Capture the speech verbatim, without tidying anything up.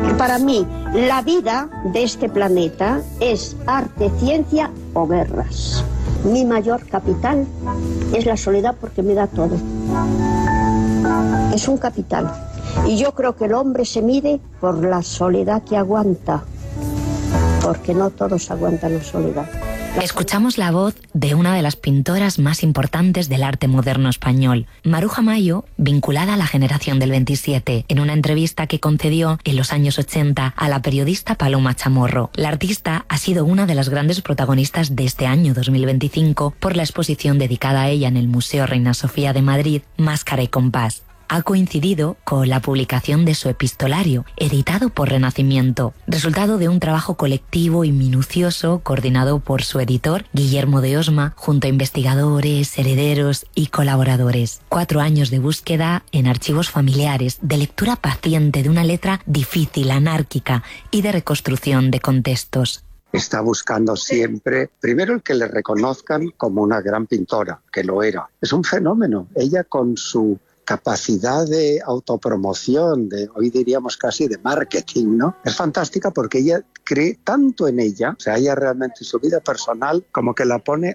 que para mí la vida de este planeta es arte, ciencia o guerras. Mi mayor capital es la soledad porque me da todo. Es un capital. Y yo creo que el hombre se mide por la soledad que aguanta, porque no todos aguantan la soledad. Escuchamos la voz de una de las pintoras más importantes del arte moderno español, Maruja Mayo, vinculada a la generación del veintisiete, en una entrevista que concedió en los años ochenta a la periodista Paloma Chamorro. La artista ha sido una de las grandes protagonistas de este año dos mil veinticinco por la exposición dedicada a ella en el Museo Reina Sofía de Madrid, Máscara y Compás. Ha coincidido con la publicación de su epistolario, editado por Renacimiento, resultado de un trabajo colectivo y minucioso coordinado por su editor, Guillermo de Osma, junto a investigadores, herederos y colaboradores. Cuatro años de búsqueda en archivos familiares, de lectura paciente de una letra difícil, anárquica y de reconstrucción de contextos. Está buscando siempre, primero, el que le reconozcan como una gran pintora, que lo era. Es un fenómeno. Ella, con su capacidad de autopromoción, de hoy diríamos casi de marketing, ¿no? Es fantástica porque ella cree tanto en ella, o sea, ella realmente su vida personal como que la pone